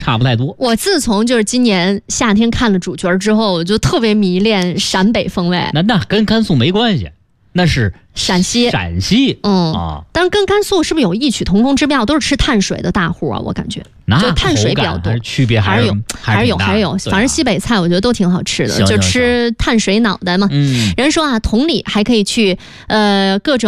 差不太多。 我自从就是今年夏天看了主角之后，我就特别迷恋陕北风味。 那跟甘肃没关系，那是陕西。但是跟甘肃是不是有异曲同工之妙？都是吃碳水的大户啊，我感觉。就碳水比较多， 区别还是有。 反正西北菜我觉得都挺好吃的，就吃碳水脑袋嘛。人说啊，同理还可以去各种。